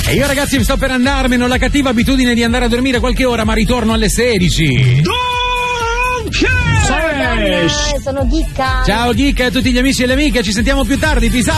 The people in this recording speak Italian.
E io ragazzi sto per andarmene, ho la cattiva abitudine di andare a dormire qualche ora, ma ritorno alle 16. Sono Ghicca. Ciao Ghicca e a tutti gli amici e le amiche, ci sentiamo più tardi, peace out.